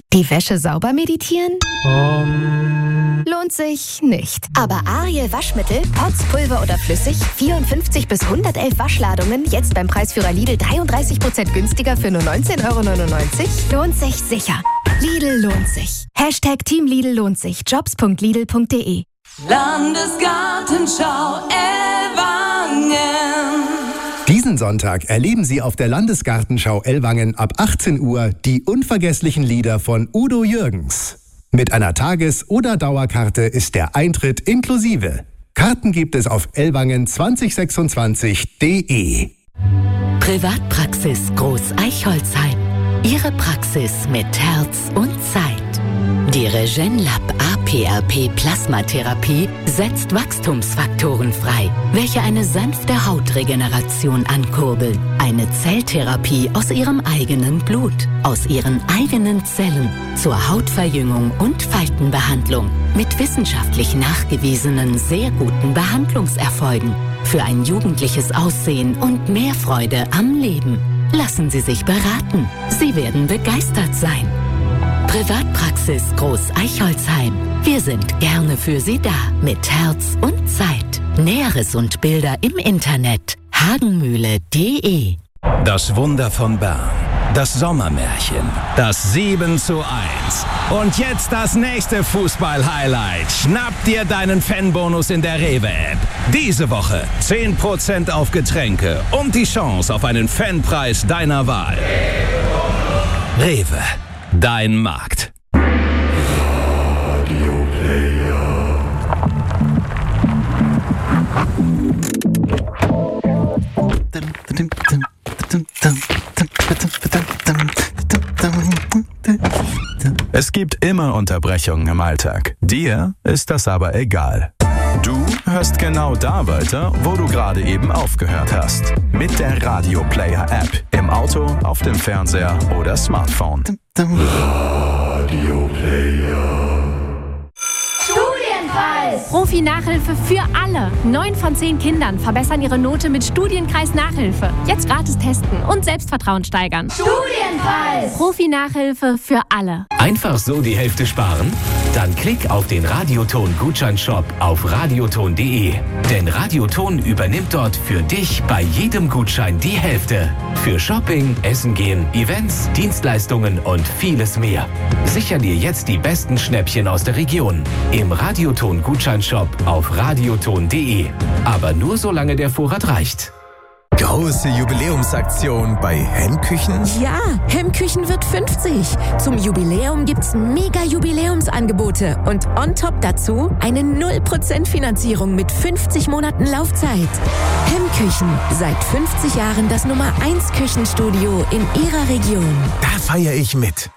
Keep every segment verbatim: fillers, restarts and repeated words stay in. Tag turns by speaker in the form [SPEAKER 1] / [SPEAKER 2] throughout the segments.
[SPEAKER 1] Die Wäsche sauber meditieren?
[SPEAKER 2] Um.
[SPEAKER 1] Lohnt sich nicht. Aber Ariel Waschmittel, Pots, Pulver oder flüssig, vierundfünfzig bis hundertelf Waschladungen, jetzt beim Preisführer Lidl dreiunddreißig Prozent günstiger für nur neunzehn Euro neunundneunzig? Lohnt sich sicher. Lidl lohnt sich. Hashtag Team Lidl lohnt sich. jobs punkt lidl punkt de.
[SPEAKER 3] Landesgartenschau Ellwangen.
[SPEAKER 4] Diesen Sonntag erleben Sie auf der Landesgartenschau Ellwangen ab achtzehn Uhr die unvergesslichen Lieder von Udo Jürgens. Mit einer Tages- oder Dauerkarte ist der Eintritt inklusive. Karten gibt es auf ellwangen zwanzig sechsundzwanzig punkt de.
[SPEAKER 5] Privatpraxis Groß Eichholzheim. Ihre Praxis mit Herz und Zeit. Die Regenlab A P R P Plasmatherapie setzt Wachstumsfaktoren frei, welche eine sanfte Hautregeneration ankurbeln. Eine Zelltherapie aus ihrem eigenen Blut, aus ihren eigenen Zellen zur Hautverjüngung und Faltenbehandlung mit wissenschaftlich nachgewiesenen sehr guten Behandlungserfolgen für ein jugendliches Aussehen und mehr Freude am Leben. Lassen Sie sich beraten. Sie werden begeistert sein. Privatpraxis Groß Eichholzheim. Wir sind gerne für Sie da, mit Herz und Zeit. Näheres und Bilder im Internet hagenmühle punkt de.
[SPEAKER 6] Das Wunder von Bern. Das Sommermärchen. Das sieben zu eins. Und jetzt das nächste Fußball-Highlight. Schnapp dir deinen Fanbonus in der Rewe-App. Diese Woche zehn Prozent auf Getränke und die Chance auf einen Fanpreis deiner Wahl. Rewe. Dein Markt.
[SPEAKER 7] Radio Player.
[SPEAKER 8] Es gibt immer Unterbrechungen im Alltag. Dir ist das aber egal. Du hörst genau da weiter, wo du gerade eben aufgehört hast. Mit der Radio Player App. Im Auto, auf dem Fernseher oder Smartphone. Radio Player.
[SPEAKER 9] Studienkreis! Profi-Nachhilfe für alle. Neun von zehn Kindern verbessern ihre Note mit Studienkreis-Nachhilfe. Jetzt gratis testen und Selbstvertrauen steigern. Studienkreis! Profi-Nachhilfe für alle.
[SPEAKER 10] Einfach so die Hälfte sparen? Dann klick auf den Radioton-Gutscheinshop auf radioton punkt de. Denn Radioton übernimmt dort für dich bei jedem Gutschein die Hälfte. Für Shopping, Essen gehen, Events, Dienstleistungen und vieles mehr. Sicher dir jetzt die besten Schnäppchen aus der Region. Im Radioton-Gutscheinshop auf radioton punkt de. Aber nur solange der Vorrat reicht.
[SPEAKER 11] Große Jubiläumsaktion bei Hemmküchen?
[SPEAKER 12] Ja, Hemmküchen wird fünfzig. Zum Jubiläum gibt's mega Jubiläumsangebote und on top dazu eine null Prozent Finanzierung mit fünfzig Monaten Laufzeit. Hemmküchen, seit fünfzig Jahren das Nummer eins Küchenstudio in Ihrer Region.
[SPEAKER 11] Da feiere ich mit.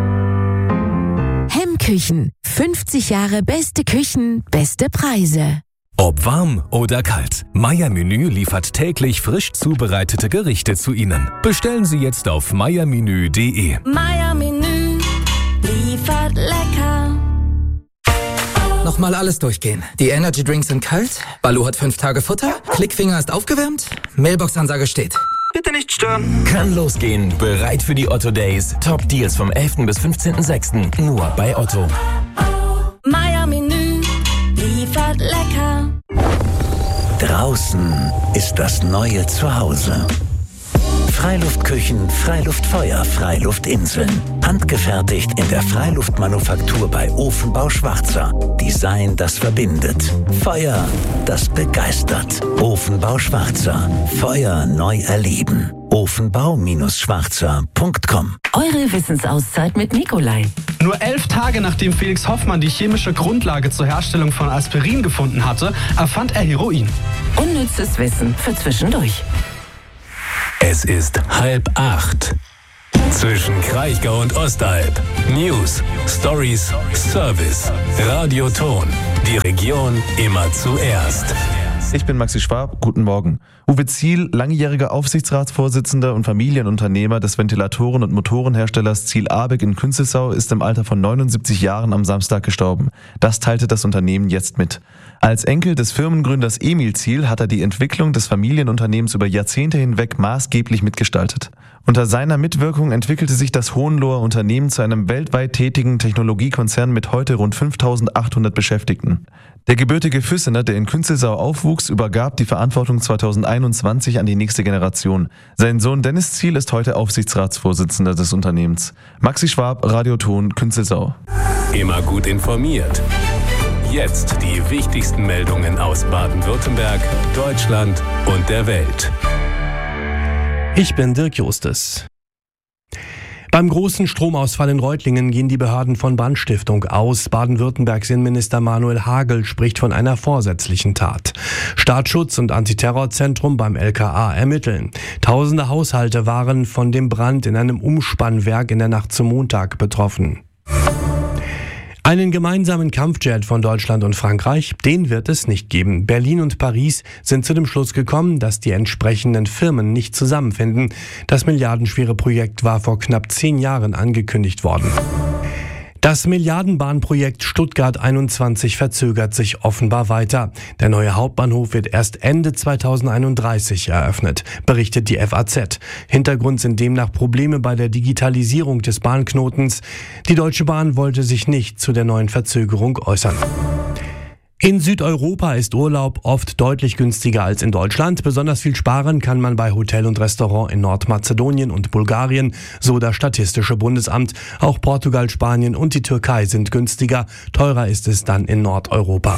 [SPEAKER 12] Hemmküchen, fünfzig Jahre beste Küchen, beste Preise.
[SPEAKER 13] Ob warm oder kalt, Meier Menü liefert täglich frisch zubereitete Gerichte zu Ihnen. Bestellen Sie jetzt auf meier menü punkt de.
[SPEAKER 3] Meier Menü liefert lecker.
[SPEAKER 14] Nochmal alles durchgehen. Die Energy Drinks sind kalt, Baloo hat fünf Tage Futter, Klickfinger ist aufgewärmt, Mailbox-Ansage steht.
[SPEAKER 15] Bitte nicht stören. Kann losgehen. Bereit für die Otto Days. Top Deals vom elften bis fünfzehnten sechsten Nur bei Otto.
[SPEAKER 3] Meier Menü liefert lecker.
[SPEAKER 16] Draußen ist das neue Zuhause. Freiluftküchen, Freiluftfeuer, Freiluftinseln. Handgefertigt in der Freiluftmanufaktur bei Ofenbau Schwarzer. Design, das verbindet. Feuer, das begeistert. Ofenbau Schwarzer. Feuer neu erleben. ofenbau Schwarzer punkt com.
[SPEAKER 5] Eure Wissensauszeit mit Nikolai.
[SPEAKER 2] Nur elf Tage nachdem Felix Hoffmann die chemische Grundlage zur Herstellung von Aspirin gefunden hatte, erfand er Heroin.
[SPEAKER 5] Unnützes Wissen für zwischendurch.
[SPEAKER 13] Es ist halb acht. Zwischen Kraichgau und Ostalb. News, Stories, Service. Radioton. Die Region immer zuerst.
[SPEAKER 17] Ich bin Maxi Schwab, guten Morgen. Uwe Ziel, langjähriger Aufsichtsratsvorsitzender und Familienunternehmer des Ventilatoren- und Motorenherstellers Ziel Abeck in Künzelsau, ist im Alter von neunundsiebzig Jahren am Samstag gestorben. Das teilte das Unternehmen jetzt mit. Als Enkel des Firmengründers Emil Ziel hat er die Entwicklung des Familienunternehmens über Jahrzehnte hinweg maßgeblich mitgestaltet. Unter seiner Mitwirkung entwickelte sich das Hohenloher Unternehmen zu einem weltweit tätigen Technologiekonzern mit heute rund fünftausendachthundert Beschäftigten. Der gebürtige Füssener, der in Künzelsau aufwuchs, übergab die Verantwortung zweitausendeinundzwanzig an die nächste Generation. Sein Sohn Dennis Ziel ist heute Aufsichtsratsvorsitzender des Unternehmens. Maxi Schwab, Radioton, Künzelsau.
[SPEAKER 10] Immer gut informiert. Jetzt die wichtigsten Meldungen aus Baden-Württemberg, Deutschland und der Welt.
[SPEAKER 7] Ich bin Dirk Justes. Beim großen Stromausfall in Reutlingen gehen die Behörden von Brandstiftung aus. Baden-Württembergs Innenminister Manuel Hagel spricht von einer vorsätzlichen Tat. Staatsschutz und Antiterrorzentrum beim L K A ermitteln. Tausende Haushalte waren von dem Brand in einem Umspannwerk in der Nacht zum Montag betroffen. Einen gemeinsamen Kampfjet von Deutschland und Frankreich, den wird es nicht geben. Berlin und Paris sind zu dem Schluss gekommen, dass die entsprechenden Firmen nicht zusammenfinden. Das milliardenschwere Projekt war vor knapp zehn Jahren angekündigt worden. Das Milliardenbahnprojekt Stuttgart einundzwanzig verzögert sich offenbar weiter. Der neue Hauptbahnhof wird erst Ende zweitausendeinunddreißig eröffnet, berichtet die F A Z. Hintergrund sind demnach Probleme bei der Digitalisierung des Bahnknotens. Die Deutsche Bahn wollte sich nicht zu der neuen Verzögerung äußern. In Südeuropa ist Urlaub oft deutlich günstiger als in Deutschland. Besonders viel sparen kann man bei Hotel und Restaurant in Nordmazedonien und Bulgarien, so das Statistische Bundesamt. Auch Portugal, Spanien und die Türkei sind günstiger. Teurer ist es dann in Nordeuropa.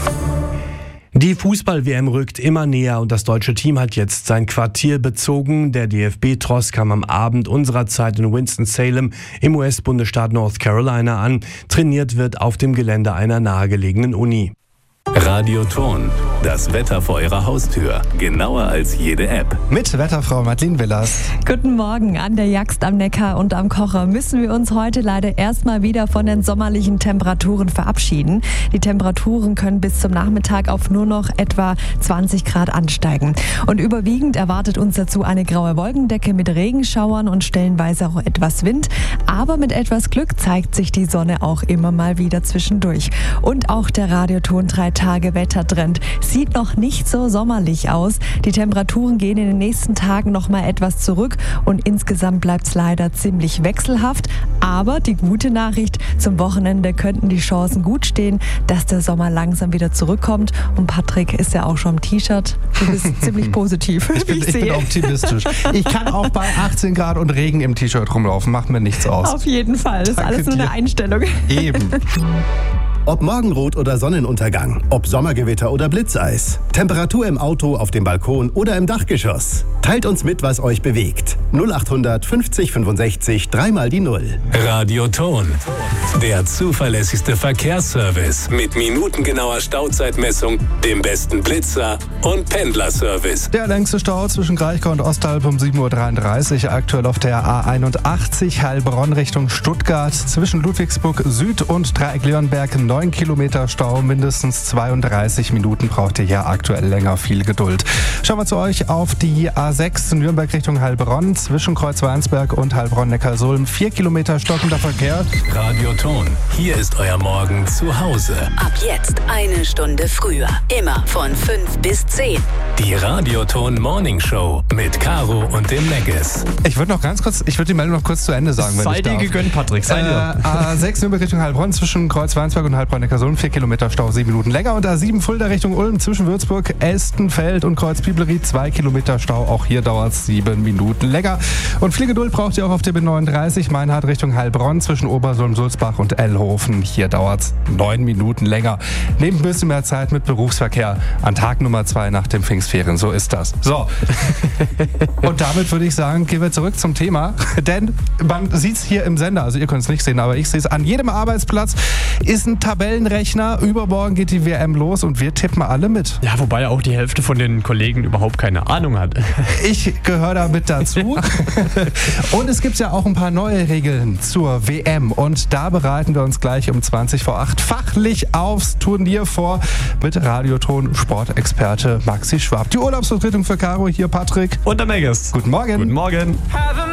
[SPEAKER 7] Die Fußball-W M rückt immer näher und das deutsche Team hat jetzt sein Quartier bezogen. Der D F B-Tross kam am Abend unserer Zeit in Winston-Salem im U S-Bundesstaat North Carolina an. Trainiert wird auf dem Gelände einer nahegelegenen Uni.
[SPEAKER 10] Radioton, das Wetter vor Ihrer Haustür, genauer als jede App.
[SPEAKER 18] Mit Wetterfrau Madeleine Willers.
[SPEAKER 19] Guten Morgen. An der Jagst am Neckar und am Kocher müssen wir uns heute leider erstmal wieder von den sommerlichen Temperaturen verabschieden. Die Temperaturen können bis zum Nachmittag auf nur noch etwa zwanzig Grad ansteigen. Und überwiegend erwartet uns dazu eine graue Wolkendecke mit Regenschauern und stellenweise auch etwas Wind. Aber mit etwas Glück zeigt sich die Sonne auch immer mal wieder zwischendurch. Und auch der Radioton drei Tage Wettertrend sieht noch nicht so sommerlich aus. Die Temperaturen gehen in den nächsten Tagen noch mal etwas zurück und insgesamt bleibt es leider ziemlich wechselhaft. Aber die gute Nachricht, zum Wochenende könnten die Chancen gut stehen, dass der Sommer langsam wieder zurückkommt. Und Patrick ist ja auch schon im T-Shirt. Du bist ziemlich positiv.
[SPEAKER 18] Ich bin, ich ich bin optimistisch. Ich kann auch bei achtzehn Grad und Regen im T-Shirt rumlaufen. Macht mir nichts aus.
[SPEAKER 19] Auf jeden Fall. Das ist
[SPEAKER 18] Danke
[SPEAKER 19] alles nur
[SPEAKER 18] dir.
[SPEAKER 19] eine Einstellung.
[SPEAKER 18] Eben.
[SPEAKER 4] Ob Morgenrot oder Sonnenuntergang, ob Sommergewitter oder Blitzeis, Temperatur im Auto, auf dem Balkon oder im Dachgeschoss. Teilt uns mit, was euch bewegt. null achthundert fünfzig fünfundsechzig, dreimal die Null.
[SPEAKER 10] Radioton, der zuverlässigste Verkehrsservice mit minutengenauer Stauzeitmessung, dem besten Blitzer und Pendlerservice.
[SPEAKER 18] Der längste Stau zwischen Kraichgau und Ostalb um sieben Uhr dreiunddreißig, aktuell auf der A einundachtzig, Heilbronn Richtung Stuttgart, zwischen Ludwigsburg Süd und Dreieck-Leonberg neun Kilometer Stau, mindestens zweiunddreißig Minuten braucht ihr hier aktuell länger, viel Geduld. Schauen wir zu euch auf die A sechs Nürnberg Richtung Heilbronn, zwischen Kreuzweinsberg und Heilbronn-Neckarsulm, vier Kilometer stockender Verkehr.
[SPEAKER 10] Radioton, hier ist euer Morgen zu Hause.
[SPEAKER 5] Ab jetzt eine Stunde früher. Immer von fünf bis zehn.
[SPEAKER 10] Die Radioton Morning Show mit Caro und dem Meggis.
[SPEAKER 18] Ich würde noch ganz kurz, ich würde die Meldung noch kurz zu Ende sagen, wenn
[SPEAKER 7] Sei
[SPEAKER 18] ich
[SPEAKER 7] dir
[SPEAKER 18] darf.
[SPEAKER 7] gegönnt, Patrick, sei dir.
[SPEAKER 18] Äh, A sechs Nürnberg Richtung Heilbronn, zwischen Kreuzweinsberg und Heilbronn-Neckarsulm, vier Kilometer Stau, sieben Minuten länger. Und A sieben Fulda Richtung Ulm, zwischen Würzburg, Estenfeld und Kreuz-Biblerie, zwei Kilometer Stau. Auch hier dauert es sieben Minuten länger. Und viel Geduld braucht ihr auch auf der B neununddreißig, Meinhard Richtung Heilbronn, zwischen Obersulm, Sulzbach und Ellhofen. Hier dauert es neun Minuten länger. Nehmt ein bisschen mehr Zeit mit Berufsverkehr an Tag Nummer zwei nach den Pfingstferien. So ist das. So. Und damit würde ich sagen, gehen wir zurück zum Thema. Denn man sieht es hier im Sender, also ihr könnt es nicht sehen, aber ich sehe es, an jedem Arbeitsplatz ist ein Tabellenrechner. Übermorgen geht die W M los und wir tippen alle mit.
[SPEAKER 7] Ja, wobei auch die Hälfte von den Kollegen überhaupt keine Ahnung hat.
[SPEAKER 18] Ich gehöre da mit dazu. Und es gibt ja auch ein paar neue Regeln zur W M. Und da bereiten wir uns gleich um zwanzig vor acht fachlich aufs Turnier vor mit Radioton-Sportexperte Maxi Schwab. Die Urlaubsvertretung für Caro, hier Patrick.
[SPEAKER 7] Und der Meggis.
[SPEAKER 18] Guten Morgen.
[SPEAKER 7] Guten Morgen.
[SPEAKER 3] Have a